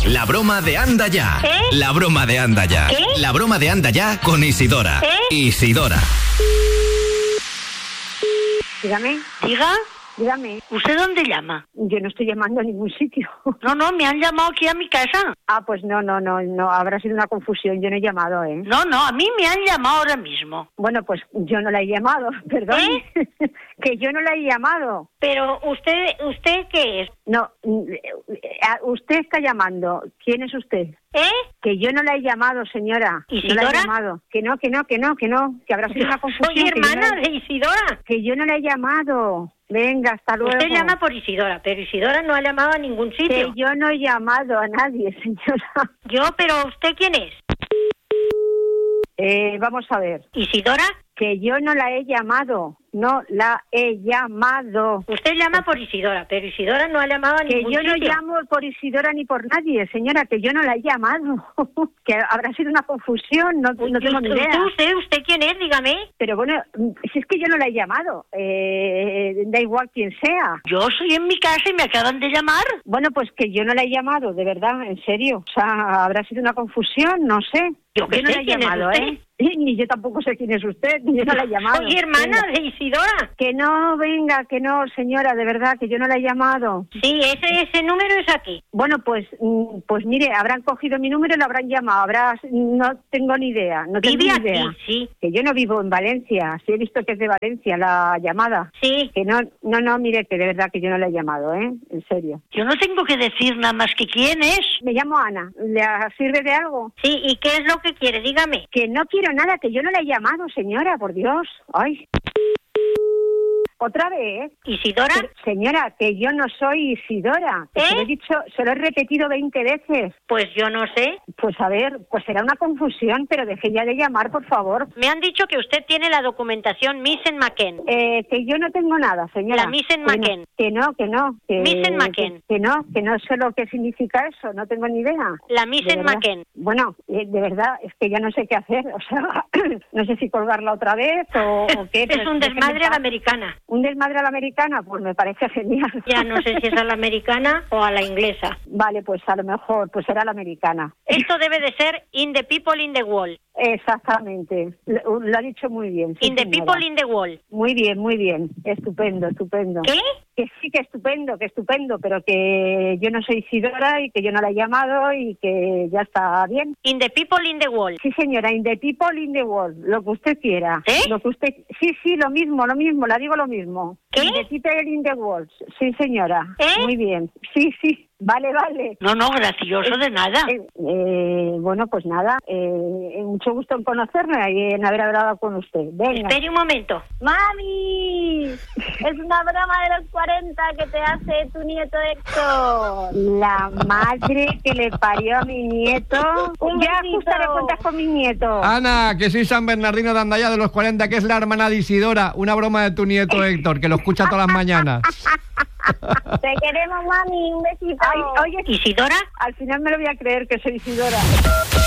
La broma de Anda Ya. La broma de Anda Ya. La broma de Anda Ya con Isidora. Isidora. Dígame. ¿Diga? Dígame. ¿Usted dónde llama? Yo no estoy llamando a ningún sitio. No, me han llamado aquí a mi casa. Ah, pues no, habrá sido una confusión, yo no he llamado, ¿eh? No, a mí me han llamado ahora mismo. Bueno, pues yo no la he llamado, perdón. Que yo no la he llamado. Pero ¿usted qué es? No, usted está llamando. ¿Quién es usted? Que yo no la he llamado, señora. ¿Isidora? No la he llamado. Que no. Que habrá sido una confusión. Oye, hermana de Isidora. Que yo no la he llamado. Venga, hasta luego. Usted llama por Isidora, pero Isidora no ha llamado a ningún sitio. Que yo no he llamado a nadie, señora. Pero ¿usted quién es? Vamos a ver. ¿Isidora? Que yo no la he llamado. No la he llamado. Usted llama por Isidora, pero Isidora no ha llamado a ningún sitio. Que yo no llamo por Isidora ni por nadie, señora, que yo no la he llamado. Que habrá sido una confusión, no tengo ni idea. ¿Usted quién es? Dígame. Pero bueno, si es que yo no la he llamado, da igual quién sea. Yo soy en mi casa y me acaban de llamar. Bueno, pues que yo no la he llamado, de verdad, en serio. O sea, habrá sido una confusión, no sé. Yo no la he llamado, Ni yo tampoco sé quién es usted, ni yo no la he llamado. Oye, hermana de Isidora. Que no, venga, que no, señora, de verdad, que yo no la he llamado. Sí, ese número es aquí. Bueno, pues mire, habrán cogido mi número y lo habrán llamado. No tengo ni idea, no tengo ni idea. Aquí, sí. Que yo no vivo en Valencia, sí he visto que es de Valencia la llamada. Sí. Que no, mire, que de verdad que yo no la he llamado, en serio. Yo no tengo que decir nada más que quién es. Me llamo Ana, ¿le sirve de algo? Sí, ¿y qué es lo que quiere? Dígame. Que no quiero nada, que yo no la he llamado, señora, por Dios. Ay. ¿Otra vez? ¿Isidora? Señora, que yo no soy Isidora. Se lo he dicho, se lo he repetido 20 veces. Pues yo no sé. Pues a ver, pues será una confusión, pero deje ya de llamar, por favor. Me han dicho que usted tiene la documentación Missen McKen. Que yo no tengo nada, señora. La Missen McKen. Que no. Missen McKen. Que no sé lo que significa eso, no tengo ni idea. La Missen McKen. Bueno, de verdad, es que ya no sé qué hacer, o sea, no sé si colgarla otra vez o qué. Es un desmadre a la americana. ¿Un desmadre a la americana? Pues me parece genial. Ya no sé si es a la americana o a la inglesa. Vale, pues a lo mejor, pues será la americana. Esto debe de ser In the People in the Wall. Exactamente, lo ha dicho muy bien. Sí, in the señora. People in the Wall. Muy bien, estupendo. ¿Qué? Que sí, que estupendo, pero que yo no soy Isidora y que yo no la he llamado y que ya está bien. In the People in the Wall. Sí, señora, in the people in the world, lo que usted quiera. Lo que usted... Sí, lo mismo, la digo lo mismo. ¿Qué? In the people in the world, sí, señora. Muy bien, sí. Vale. No, gracioso de nada. Bueno, pues nada, mucho gusto en conocerme y en haber hablado con usted. Venga. Espere un momento. ¡Mami! Es una broma de los 40 que te hace tu nieto Héctor. La madre que le parió a mi nieto. Ya ajustaré cuentas con mi nieto. Ana, que soy San Bernardino de Andaya de los 40, que es la hermana de Isidora. Una broma de tu nieto Héctor, que lo escucha todas las mañanas. Te queremos, mami, un besito. Ay, oye, ¿Isidora? Al final me lo voy a creer que soy Isidora.